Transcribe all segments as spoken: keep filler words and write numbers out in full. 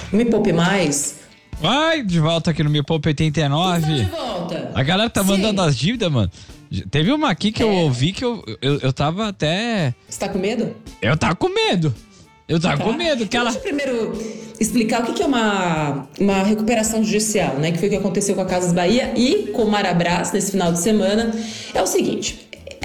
Me Poupe Mais. Vai, de volta aqui no Me Poupe oitenta e nove. Estamos de volta. A galera tá Sim. mandando as dívidas, mano. Teve uma aqui que É. eu ouvi que eu, eu, eu tava até... Você tá com medo? Eu tava com medo. Eu tava Tá. com medo. Que Então, ela... Deixa eu primeiro explicar o que que é uma, uma recuperação judicial, né? Que foi o que aconteceu com a Casas Bahia e com o Marabras nesse final de semana. É o seguinte...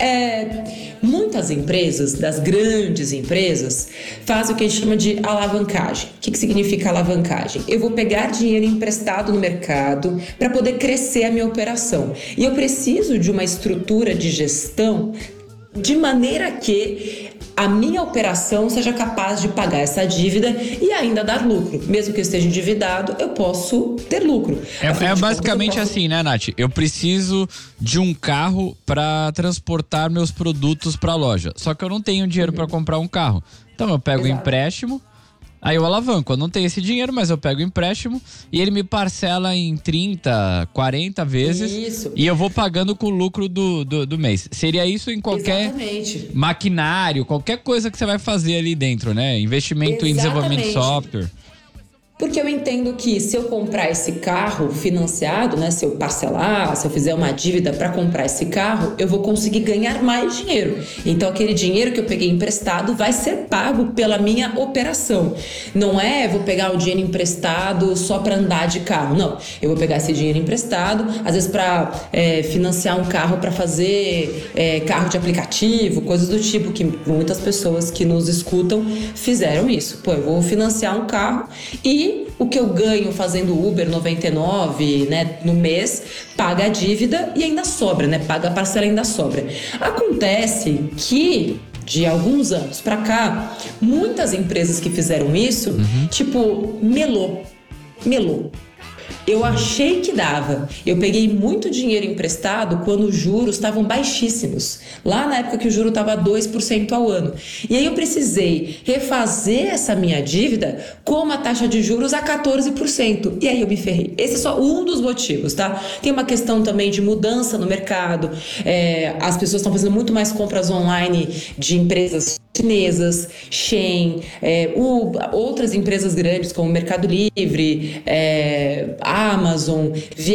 É, muitas empresas, das grandes empresas, fazem o que a gente chama de alavancagem. O que, que significa alavancagem? Eu vou pegar dinheiro emprestado no mercado para poder crescer a minha operação. E eu preciso de uma estrutura de gestão de maneira que a minha operação seja capaz de pagar essa dívida e ainda dar lucro. Mesmo que eu esteja endividado, eu posso ter lucro. É, é basicamente posso... assim, né, Nath? Eu preciso de um carro para transportar meus produtos para a loja. Só que eu não tenho dinheiro uhum. para comprar um carro. Então eu pego o um empréstimo, aí eu alavanco. Eu não tenho esse dinheiro, mas eu pego o empréstimo e ele me parcela em trinta, quarenta vezes. Isso. E eu vou pagando com o lucro do, do, do mês. Seria isso em qualquer Exatamente. maquinário, qualquer coisa que você vai fazer ali dentro, né? Investimento Exatamente. em desenvolvimento de software. Porque eu entendo que se eu comprar esse carro financiado, né, se eu parcelar, se eu fizer uma dívida para comprar esse carro, eu vou conseguir ganhar mais dinheiro. Então aquele dinheiro que eu peguei emprestado vai ser pago pela minha operação. Não é vou pegar o dinheiro emprestado só para andar de carro. Não, eu vou pegar esse dinheiro emprestado, às vezes para é, financiar um carro para fazer é, carro de aplicativo, coisas do tipo, que muitas pessoas que nos escutam fizeram isso. Pô, eu vou financiar um carro e o que eu ganho fazendo Uber noventa e nove, né, no mês, paga a dívida e ainda sobra, né? Paga a parcela e ainda sobra. Acontece que de alguns anos pra cá, muitas empresas que fizeram isso, uhum. tipo, melou. Melou. Eu achei que dava. Eu peguei muito dinheiro emprestado quando os juros estavam baixíssimos. Lá na época que o juro estava dois por cento ao ano. E aí eu precisei refazer essa minha dívida com uma taxa de juros a quatorze por cento. E aí eu me ferrei. Esse é só um dos motivos, tá? Tem uma questão também de mudança no mercado. É, as pessoas estão fazendo muito mais compras online de empresas chinesas, Shein, é, o, outras empresas grandes como Mercado Livre, é, Amazon,